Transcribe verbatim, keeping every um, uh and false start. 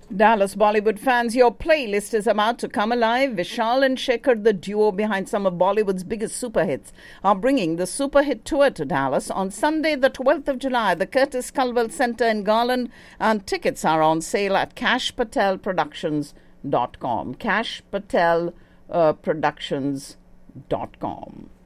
Dallas Bollywood fans, your playlist is about to come alive. Vishal and Shekhar, the duo behind some of Bollywood's biggest super hits, are bringing the Super Hit Tour to Dallas on Sunday, the twelfth of July, the Curtis Culwell Center in Garland, and tickets are on sale at cash patel productions dot com. cash patel productions dot com.